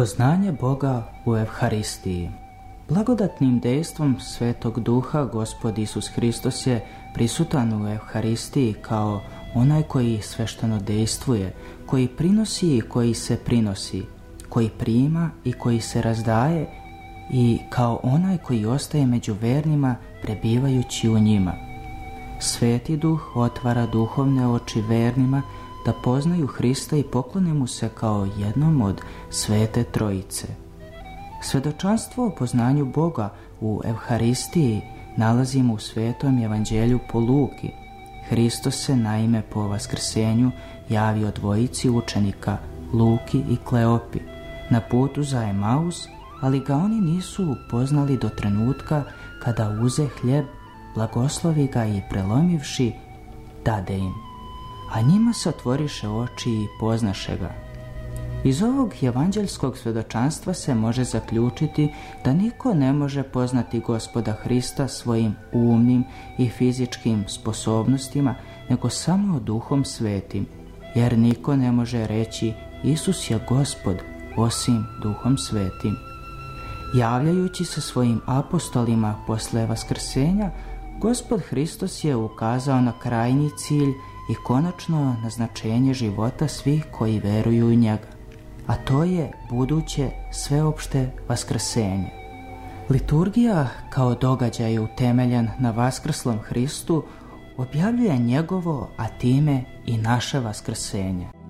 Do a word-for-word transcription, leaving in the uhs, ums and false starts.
Poznanje Boga u Evharistiji. Blagodatnim dejstvom Svetog Duha Gospod Isus Hristos je prisutan u Evharistiji kao onaj koji sveštano dejstvuje, koji prinosi i koji se prinosi, koji prima i koji se razdaje i kao onaj koji ostaje među vernima prebivajući u njima. Sveti Duh otvara duhovne oči vernima da poznaju Hrista i poklone mu se kao jednom od Svete Trojice. Svedočanstvo o poznanju Boga u Evharistiji nalazimo u Svetom Evanđelju po Luki. Hristos se naime po vaskrsenju javio dvojici učenika, Luki i Kleopi, na putu za Emaus, ali ga oni nisu upoznali do trenutka kada uze hljeb, blagoslovi ga i prelomivši, dade im. A njima se otvoriše oči i poznaše ga. Iz ovog evanđelskog svedočanstva se može zaključiti da niko ne može poznati Gospoda Hrista svojim umnim i fizičkim sposobnostima, nego samo Duhom Svetim, jer niko ne može reći Isus je Gospod osim Duhom Svetim. Javljajući se svojim apostolima posle vaskrsenja, Gospod Hristos je ukazao na krajnji cilj i konačno naznačenje života svih koji veruju u njega, a to je buduće sveopšte vaskrsenje. Liturgija kao događaj utemeljen na vaskrslom Hristu objavljuje njegovo, a time i naše vaskrsenje.